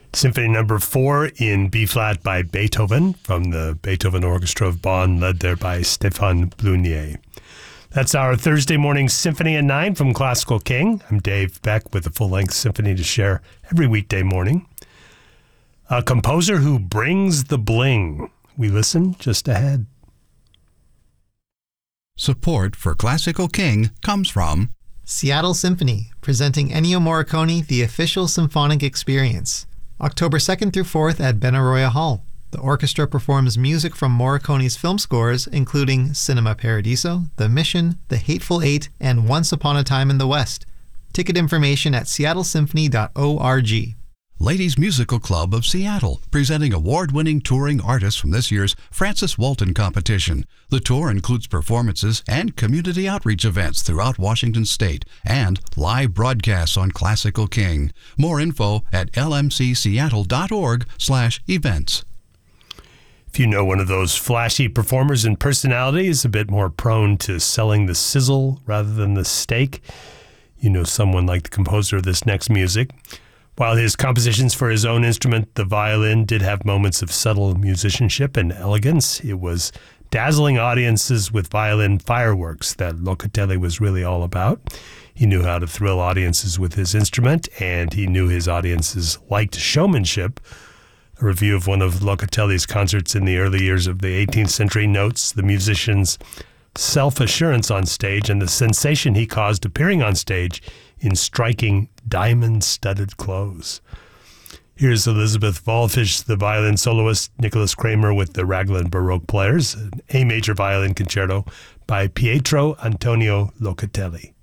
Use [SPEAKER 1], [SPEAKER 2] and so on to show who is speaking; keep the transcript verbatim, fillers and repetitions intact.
[SPEAKER 1] Symphony number four in B-flat by Beethoven from the Beethoven Orchestra of Bonn, led there by Stéphane Blunier. That's our Thursday morning Symphony at nine from Classical King. I'm Dave Beck with a full-length symphony to share every weekday morning. A composer who brings the bling. We listen just ahead.
[SPEAKER 2] Support for Classical King comes from
[SPEAKER 3] Seattle Symphony, presenting Ennio Morricone, The Official Symphonic Experience. October second through fourth at Benaroya Hall. The orchestra performs music from Morricone's film scores, including Cinema Paradiso, The Mission, The Hateful Eight, and Once Upon a Time in the West. Ticket information at seattle symphony dot org.
[SPEAKER 2] Ladies Musical Club of Seattle, presenting award-winning touring artists from this year's Francis Walton competition. The tour includes performances and community outreach events throughout Washington State and live broadcasts on Classical King. More info at l m c seattle dot org slash events.
[SPEAKER 1] If you know one of those flashy performers and personalities, a bit more prone to selling the sizzle rather than the steak, you know someone like the composer of this next music. While his compositions for his own instrument, the violin, did have moments of subtle musicianship and elegance, it was dazzling audiences with violin fireworks that Locatelli was really all about. He knew how to thrill audiences with his instrument, and he knew his audiences liked showmanship. A review of one of Locatelli's concerts in the early years of the eighteenth century notes the musician's self-assurance on stage and the sensation he caused appearing on stage in striking diamond-studded clothes. Here's Elizabeth Wallfisch, the violin soloist, Nicholas Kramer with the Raglan Baroque Players, an A major violin concerto by Pietro Antonio Locatelli.